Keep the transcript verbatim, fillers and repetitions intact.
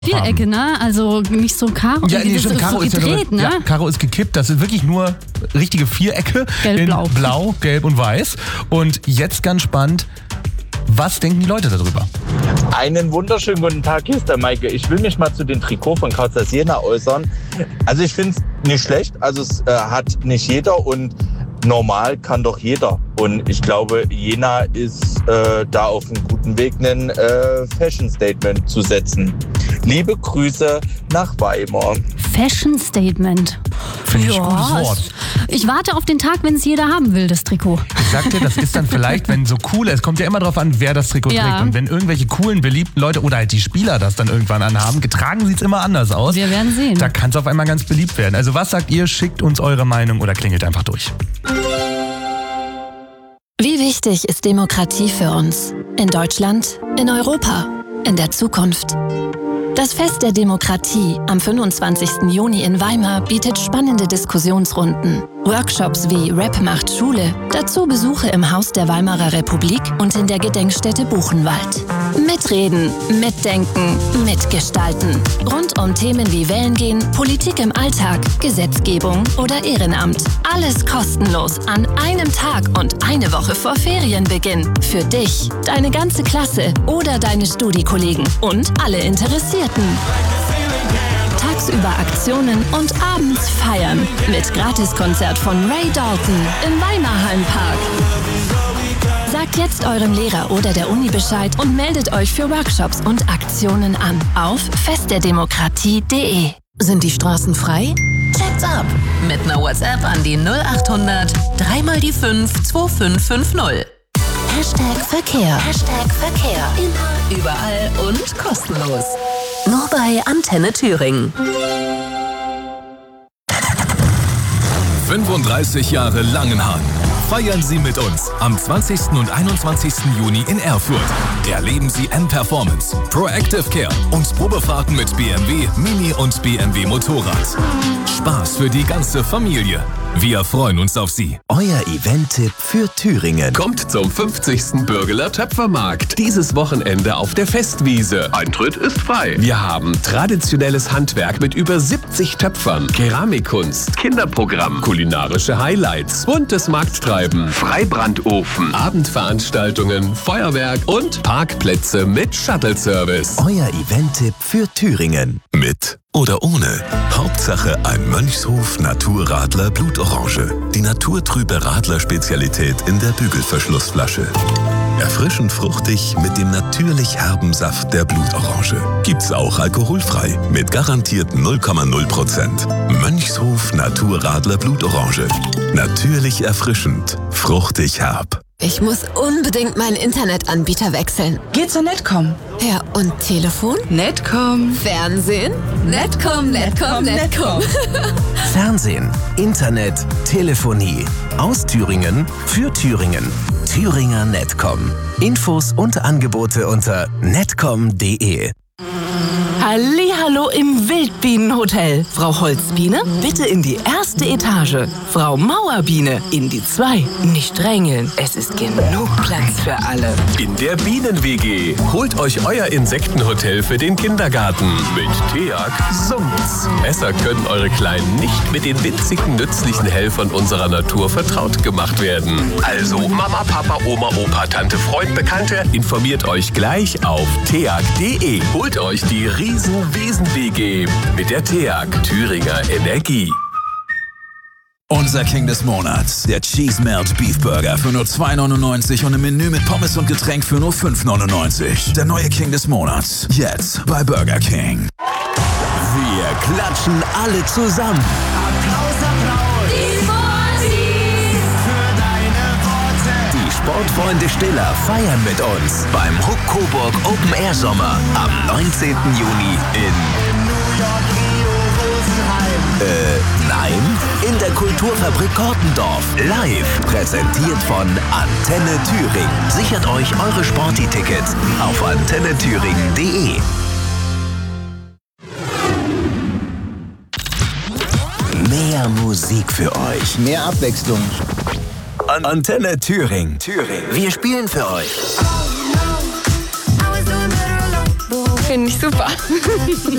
Vierecke, ne? Also nicht so Karo. Ja, nee, das stimmt, ist Karo so ist gedreht, ja nur, ne? Ja, Karo ist gekippt. Das sind wirklich nur richtige Vierecke. Gelb, in blau. Blau, Gelb und Weiß. Und jetzt ganz spannend, was denken die Leute darüber? Einen wunderschönen guten Tag, hier ist der Maike. Ich will mich mal zu den Trikot von Kautzer Siena äußern. Also ich finde es nicht schlecht. Also es äh, hat nicht jeder und normal kann doch jeder. Und ich glaube, Jena ist äh, da auf einem guten Weg, ein äh, Fashion-Statement zu setzen. Liebe Grüße nach Weimar. Fashion Statement. Finde ich ein Ja, gutes Wort. Ich warte auf den Tag, wenn es jeder haben will, das Trikot. Ich sag dir, das ist dann vielleicht, wenn so cool, es kommt ja immer drauf an, wer das Trikot Ja. trägt. Und wenn irgendwelche coolen, beliebten Leute oder halt die Spieler das dann irgendwann anhaben, getragen sieht es immer anders aus. Wir werden sehen. Da kann es auf einmal ganz beliebt werden. Also was sagt ihr? Schickt uns eure Meinung oder klingelt einfach durch. Wie wichtig ist Demokratie für uns? In Deutschland, in Europa, in der Zukunft. Das Fest der Demokratie am fünfundzwanzigsten Juni in Weimar bietet spannende Diskussionsrunden, Workshops wie Rap macht Schule, dazu Besuche im Haus der Weimarer Republik und in der Gedenkstätte Buchenwald. Mitreden, mitdenken, mitgestalten. Rund um Themen wie Wählen gehen, Politik im Alltag, Gesetzgebung oder Ehrenamt. Alles kostenlos an einem Tag und eine Woche vor Ferienbeginn. Für dich, deine ganze Klasse oder deine Studiekollegen und alle Interessierten. Tagsüber Aktionen und abends feiern. Mit Gratiskonzert von Ray Dalton im Weimarhallenpark. Sagt jetzt eurem Lehrer oder der Uni Bescheid und meldet euch für Workshops und Aktionen an auf festderdemokratie punkt de. Sind die Straßen frei? Check's ab! Mit einer WhatsApp an die null achthundert drei mal die fünf zwei fünf fünf null. Hashtag Verkehr. Hashtag Verkehr. Immer, überall und kostenlos. Nur bei Antenne Thüringen. fünfunddreißig Jahre Langenhagen. Feiern Sie mit uns am zwanzigsten und einundzwanzigsten Juni in Erfurt. Erleben Sie M-Performance, Proactive Care und Probefahrten mit B M W, Mini und B M W Motorrad. Spaß für die ganze Familie. Wir freuen uns auf Sie. Euer Event-Tipp für Thüringen. Kommt zum fünfzigsten Bürgeler Töpfermarkt. Dieses Wochenende auf der Festwiese. Eintritt ist frei. Wir haben traditionelles Handwerk mit über siebzig Töpfern, Keramikkunst, Kinderprogramm, kulinarische Highlights, buntes Markttreiben, Freibrandofen, Abendveranstaltungen, Feuerwerk und Parkplätze mit Shuttle-Service. Euer Event-Tipp für Thüringen. Mit oder ohne. Hauptsache ein Mönchshof Naturradler Blutorange. Die naturtrübe Radler-Spezialität in der Bügelverschlussflasche. Erfrischend fruchtig mit dem natürlich herben Saft der Blutorange. Gibt's auch alkoholfrei mit garantierten null Komma null Prozent. Mönchshof Naturradler Blutorange. Natürlich erfrischend, fruchtig herb. Ich muss unbedingt meinen Internetanbieter wechseln. Geh zur Netcom. Ja, und Telefon? Netcom. Fernsehen? Netcom, Netcom, Netcom. Fernsehen, Internet, Telefonie. Aus Thüringen, für Thüringen. Thüringer Netcom. Infos und Angebote unter netcom punkt de. Hallihallo im Wildbienenhotel. Frau Holzbiene, bitte in die erste Etage. Frau Mauerbiene, in die zwei. Nicht drängeln, es ist genug Platz für alle. In der Bienen-W G. Holt euch euer Insektenhotel für den Kindergarten. Mit TEAG summt's. Besser können eure Kleinen nicht mit den winzigen, nützlichen Helfern unserer Natur vertraut gemacht werden. Also Mama, Papa, Oma, Opa, Tante, Freund, Bekannte, informiert euch gleich auf teag punkt de. Holt euch die Riesen-Wesen-W G mit der TEAG Thüringer Energie. Unser King des Monats, der Cheese Melt Beef Burger für nur zwei neunundneunzig und ein Menü mit Pommes und Getränk für nur fünf neunundneunzig. Der neue King des Monats, jetzt bei Burger King. Wir klatschen alle zusammen. Applaus, Applaus. Die Sportis. Für deine Worte. Die Sportfreunde Stiller feiern mit uns beim Huck Coburg Open Air Sommer am neunzehnten Juni in New York, Rio, Rosenheim. Äh, nein, in der Kulturfabrik Kortendorf. Live, präsentiert von Antenne Thüringen. Sichert euch eure Sporti-Tickets auf antenne thüringen punkt de. Mehr Musik für euch. Mehr Abwechslung. An Antenne Thüringen. Thüringen. Wir spielen für euch. Finde ich super.